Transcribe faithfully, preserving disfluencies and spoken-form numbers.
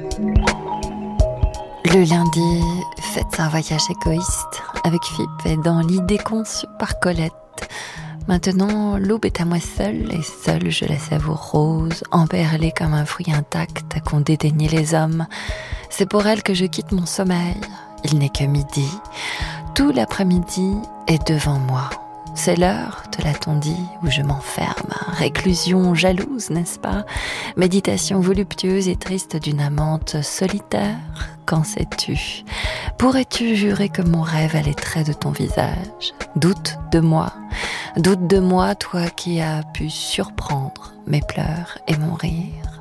Le lundi, faites un voyage égoïste avec Philippe et dans l'idée conçue par Colette. Maintenant, l'aube est à moi seule et seule je la savoure rose, emperlée comme un fruit intact qu'ont dédaigné les hommes. C'est pour elle que je quitte mon sommeil. Il n'est que midi. Tout l'après-midi est devant moi. C'est l'heure, te l'a-t-on dit, où je m'enferme. Réclusion jalouse, n'est-ce pas? Méditation voluptueuse et triste d'une amante solitaire. Qu'en sais-tu? Pourrais-tu jurer que mon rêve a les traits de ton visage? Doute de moi. Doute de moi, toi qui as pu surprendre mes pleurs et mon rire.